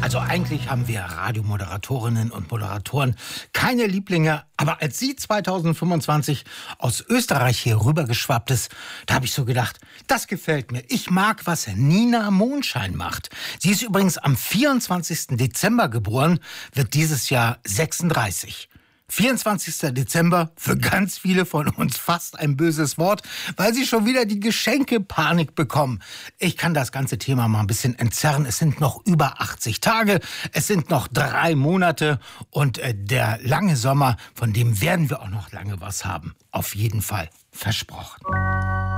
Also eigentlich haben wir Radiomoderatorinnen und Moderatoren keine Lieblinge, aber als sie 2025 aus Österreich hier rübergeschwappt ist, da habe ich so gedacht, das gefällt mir. Ich mag, was Nina Mondschein macht. Sie ist übrigens am 24. Dezember geboren, wird dieses Jahr 36. 24. Dezember, für ganz viele von uns fast ein böses Wort, weil sie schon wieder die Geschenkepanik bekommen. Ich kann das ganze Thema mal ein bisschen entzerren. Es sind noch über 80 Tage, es sind noch 3 Monate und der lange Sommer, von dem werden wir auch noch lange was haben. Auf jeden Fall versprochen.